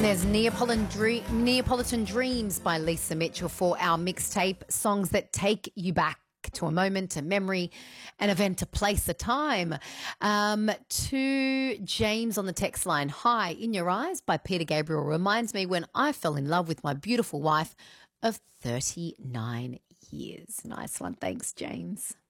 There's Neapolitan Dreams by Lisa Mitchell for our mixtape, songs that take you back to a moment, a memory, an event, a place, a time. To James on the text line, Hi, In Your Eyes by Peter Gabriel reminds me when I fell in love with my beautiful wife of 39 years. Nice one. Thanks, James.